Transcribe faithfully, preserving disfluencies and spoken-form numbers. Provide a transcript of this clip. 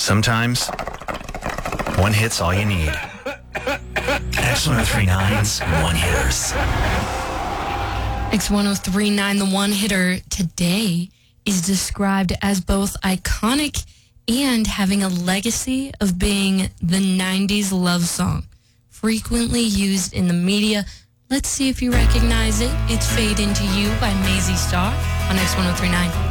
Sometimes, one hit's all you need. X one oh three nine's One Hitters. X one oh three nine, the one hitter today, is described as both iconic and having a legacy of being the nineties love song, frequently used in the media. Let's see if you recognize it. It's Fade Into You by Maisie Starr on X one oh three nine.